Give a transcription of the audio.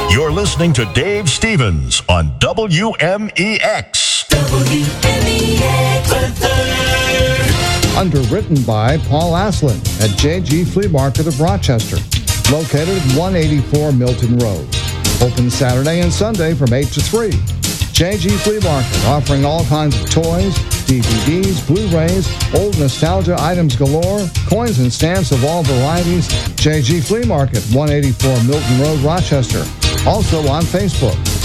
You're listening to Dave Stevens on WMEX. WMEX. Underwritten by Paul Aslan at JG Flea Market of Rochester, located at 184 Milton Road. Open Saturday and Sunday from 8 to 3. JG Flea Market, offering all kinds of toys, DVDs, Blu-rays, old nostalgia items galore, coins and stamps of all varieties. JG Flea Market, 184 Milton Road, Rochester. Also on Facebook.